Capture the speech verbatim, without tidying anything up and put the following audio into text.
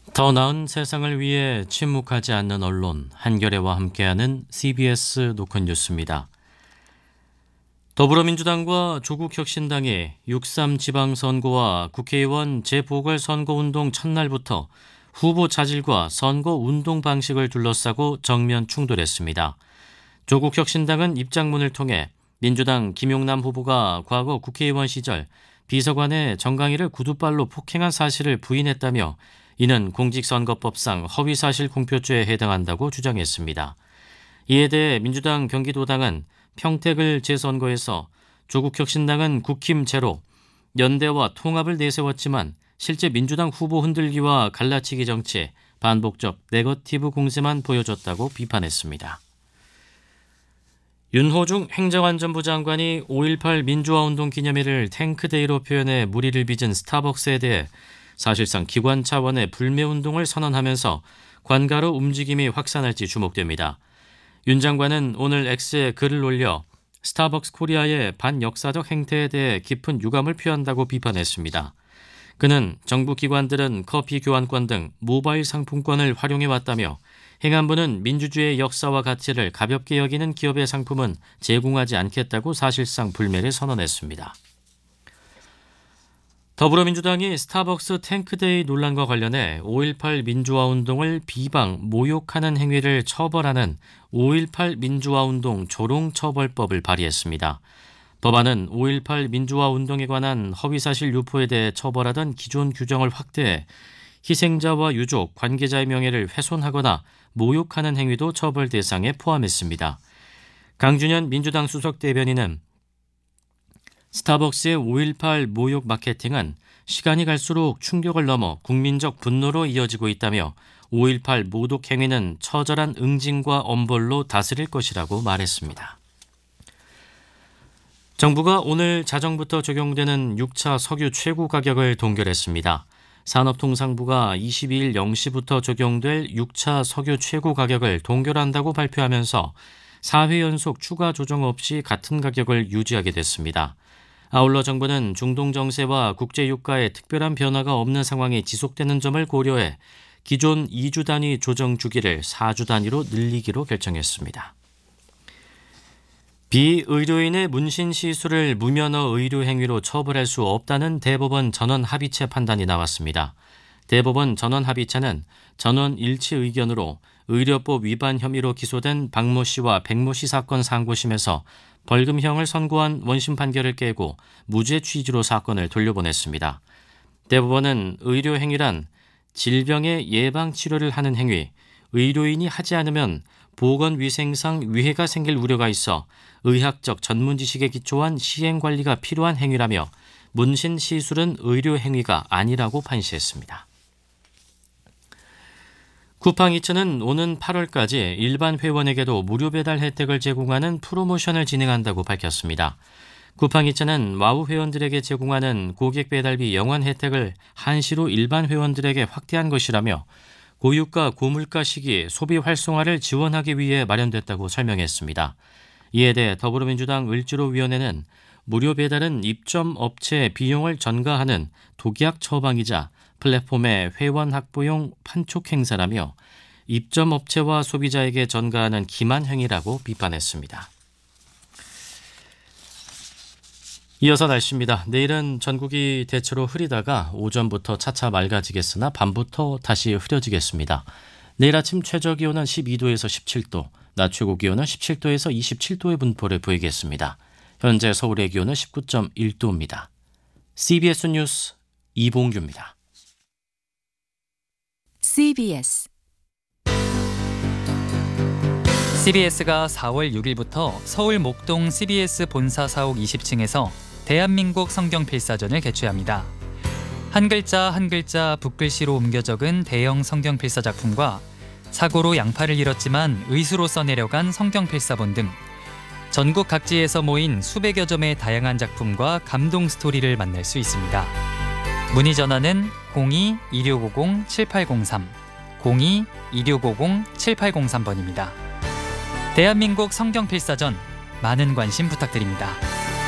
더 나은 세상을 위해 침묵하지 않는 언론, 한겨레와 함께하는 씨비에스 노컷 뉴스입니다. 더불어민주당과 조국혁신당이 육삼 지방선거와 국회의원 재보궐선거운동 첫날부터 후보 자질과 선거운동 방식을 둘러싸고 정면 충돌했습니다. 조국혁신당은 입장문을 통해 민주당 김용남 후보가 과거 국회의원 시절 비서관의 정강이를 구두발로 폭행한 사실을 부인했다며 이는 공직선거법상 허위사실 공표죄에 해당한다고 주장했습니다. 이에 대해 민주당 경기도당은 평택을 재선거에서 조국혁신당은 국힘 제로, 연대와 통합을 내세웠지만 실제 민주당 후보 흔들기와 갈라치기 정치, 반복적 네거티브 공세만 보여줬다고 비판했습니다. 윤호중 행정안전부 장관이 오일팔 민주화운동 기념일을 탱크데이로 표현해 물의를 빚은 스타벅스에 대해 사실상 기관 차원의 불매운동을 선언하면서 관가로 움직임이 확산할지 주목됩니다. 윤 장관은 오늘 X에 글을 올려 스타벅스 코리아의 반역사적 행태에 대해 깊은 유감을 표한다고 비판했습니다. 그는 정부 기관들은 커피 교환권 등 모바일 상품권을 활용해왔다며 행안부는 민주주의의 역사와 가치를 가볍게 여기는 기업의 상품은 제공하지 않겠다고 사실상 불매를 선언했습니다. 더불어민주당이 스타벅스 탱크데이 논란과 관련해 오일팔 민주화운동을 비방, 모욕하는 행위를 처벌하는 오일팔 민주화운동 조롱처벌법을 발의했습니다. 법안은 오일팔 민주화운동에 관한 허위사실 유포에 대해 처벌하던 기존 규정을 확대해 희생자와 유족, 관계자의 명예를 훼손하거나 모욕하는 행위도 처벌 대상에 포함했습니다. 강준현 민주당 수석대변인은 스타벅스의 오일팔 모욕 마케팅은 시간이 갈수록 충격을 넘어 국민적 분노로 이어지고 있다며 오일팔 모독 행위는 처절한 응징과 엄벌로 다스릴 것이라고 말했습니다. 정부가 오늘 자정부터 적용되는 육 차 석유 최고 가격을 동결했습니다. 산업통상부가 이십이일 영 시부터 적용될 육 차 석유 최고 가격을 동결한다고 발표하면서 사 회 연속 추가 조정 없이 같은 가격을 유지하게 됐습니다. 아울러 정부는 중동 정세와 국제유가에 특별한 변화가 없는 상황이 지속되는 점을 고려해 기존 이 주 단위 조정 주기를 사 주 단위로 늘리기로 결정했습니다. 비의료인의 문신 시술을 무면허 의료 행위로 처벌할 수 없다는 대법원 전원 합의체 판단이 나왔습니다. 대법원 전원 합의체는 전원 일치 의견으로 의료법 위반 혐의로 기소된 박모 씨와 백모 씨 사건 상고심에서 벌금형을 선고한 원심 판결을 깨고 무죄 취지로 사건을 돌려보냈습니다. 대법원은 의료 행위란 질병의 예방 치료를 하는 행위, 의료인이 하지 않으면 보건위생상 위해가 생길 우려가 있어 의학적 전문 지식에 기초한 시행관리가 필요한 행위라며 문신 시술은 의료 행위가 아니라고 판시했습니다. 쿠팡이츠는 오는 팔월까지 일반 회원에게도 무료 배달 혜택을 제공하는 프로모션을 진행한다고 밝혔습니다. 쿠팡이츠는 와우 회원들에게 제공하는 고객 배달비 영원 혜택을 한시로 일반 회원들에게 확대한 것이라며 고유가 고물가 시기 소비 활성화를 지원하기 위해 마련됐다고 설명했습니다. 이에 대해 더불어민주당 을지로위원회는 무료 배달은 입점 업체 비용을 전가하는 독약 처방이자 플랫폼의 회원 확보용 판촉 행사라며 입점 업체와 소비자에게 전가하는 기만 행위라고 비판했습니다. 이어서 날씨입니다. 내일은 전국이 대체로 흐리다가 오전부터 차차 맑아지겠으나 밤부터 다시 흐려지겠습니다. 내일 아침 최저기온은 십이 도에서 십칠 도, 낮 최고기온은 십칠 도에서 이십칠 도의 분포를 보이겠습니다. 현재 서울의 기온은 십구 점 일 도입니다. 씨비에스 뉴스 이봉규입니다. 씨비에스 씨비에스가 사월 육일부터 서울 목동 씨비에스 본사 사옥 이십 층에서 대한민국 성경 필사전을 개최합니다. 한 글자 한 글자 붓글씨로 옮겨 적은 대형 성경 필사 작품과 사고로 양팔을 잃었지만 의수로 써내려간 성경 필사본 등 전국 각지에서 모인 수백여 점의 다양한 작품과 감동 스토리를 만날 수 있습니다. 문의 전화는 공이 이육오공 칠팔공삼, 공이 이육오공 칠팔공삼 번입니다. 대한민국 성경 필사전 많은 관심 부탁드립니다.